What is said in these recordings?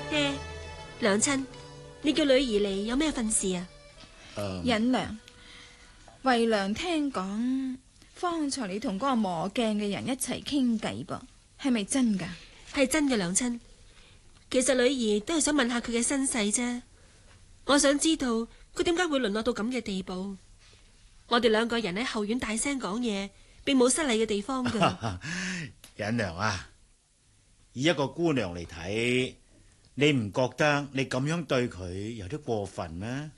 爹，娘親，你叫女兒嚟有咩份事啊？ 忍娘，惠娘聽講，方才你同嗰個磨鏡嘅人一齊傾偈噃，係咪真噶？ 係真嘅，娘親。其實女兒都係想問下佢嘅身世啫。我想知道佢點解會淪落到咁嘅地步。我哋兩個人喺後院大聲講嘢，並冇失禮嘅地方噶。 忍娘啊，以一個姑娘嚟睇，你唔覺得你咁樣對佢有啲過分咩？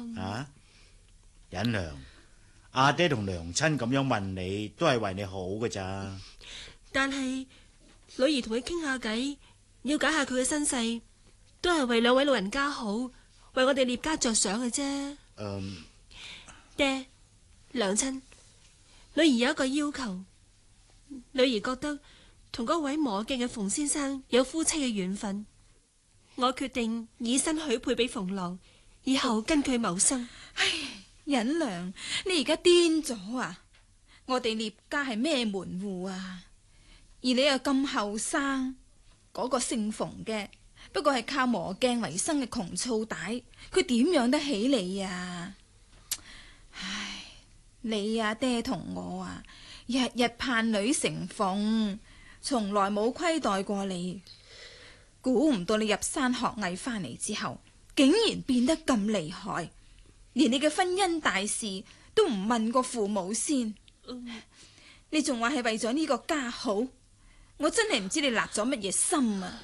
忍娘，阿爹同娘親咁樣問你，都係為你好㗎咋。 但係女兒同佢傾下偈，了解下佢嘅身世，都係為兩位老人家好，為我哋聶家着想嘅啫。爹，娘親，女兒有一個要求。女兒覺得同嗰位磨鏡嘅馮先生有夫妻嘅緣分，我決定以身許配俾馮郎，以後跟佢謀生。 唉，忍娘，你而家癲咗啊！我哋聶家係咩門戶啊？而你又咁後生，嗰個姓馮嘅不過係靠磨鏡為生嘅窮醋歹，佢點養得起你啊？唉，你啊爹同我啊，日日盼女成鳳，從來冇虧待過你。估唔到你入山學藝翻嚟之後，竟然變得咁厲害，連你嘅婚姻大事都唔問過父母先。你仲話係為咗呢個家好，我真係唔知你立咗乜嘢心啊！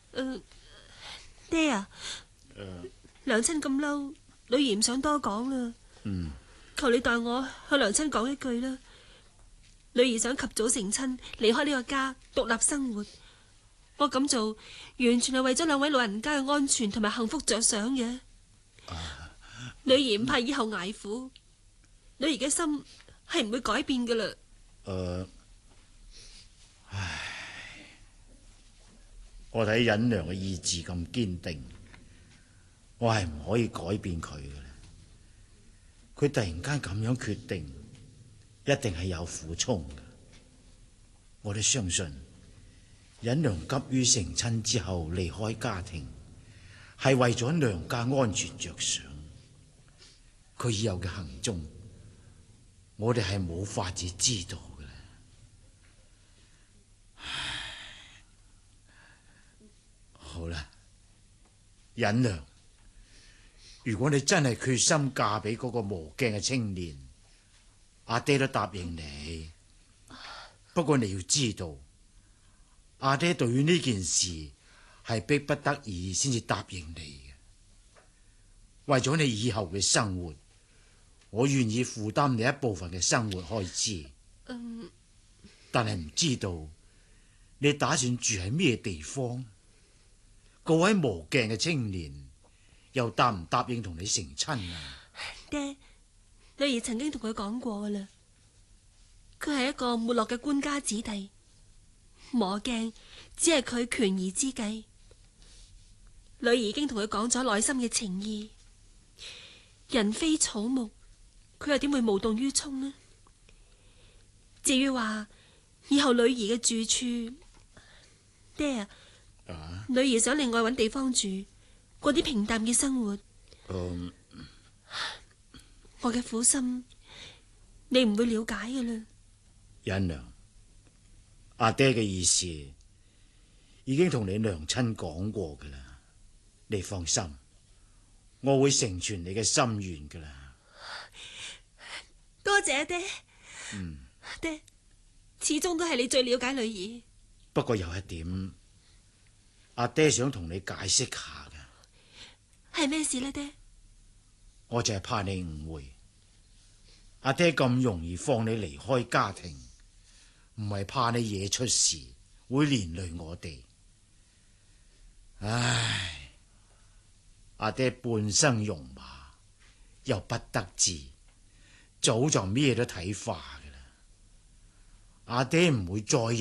爹啊，娘親咁嬲，女兒唔想多講啦。求你代我向娘親講一句啦。女兒想及早成親，離開呢個家，獨立生活。我咁做完全係為咗兩位老人家嘅安全同埋幸福着想嘅。女兒唔怕以後捱苦，女兒嘅心係唔會改變噶啦。 我睇忍娘嘅意志咁堅定，我係唔可以改變佢嘅。佢突然間咁樣決定，一定係有苦衷嘅。我都相信忍娘急於成親之後離開家庭，係為咗娘家安全着想。佢以後嘅行蹤，我哋係冇法子知道嘅。好啦，忍娘，如果你真係決心嫁俾嗰個磨鏡嘅青年，阿爹都答應你。不過你要知道，阿爹對於呢件事係逼不得已先至答應你嘅。為咗你以後嘅生活，我願意負擔你一部分嘅生活開支。但係唔知道你打算住喺咩地方？嗰位磨鏡嘅青年又答唔答應同你成親啊？ 爹，女兒曾經同佢講過噶啦，佢係一個沒落嘅官家子弟，磨鏡只係佢權宜之計。女兒已經同佢講咗內心嘅情意。人非草木，佢又點會無動於衷呢？至於話以後女兒嘅住處，爹啊，女兒想另外搵地方住，過啲平淡嘅生活。我嘅苦心，你唔會了解嘅啦。 忍娘，阿爹嘅意思已經同你娘親講過噶啦，你放心，我會成全你嘅心願噶啦。 多謝爹。爹，始終都係你最了解女兒。 不過有一點，阿爹想同你解釋下嘅。 係咩事呢？爹？ 我就係怕你誤會，阿爹咁容易放你離開家庭，唔係怕你惹出事，會連累我哋。唉，阿爹半生戎馬，又不得志，早就咩都睇化噶啦。阿爹唔會再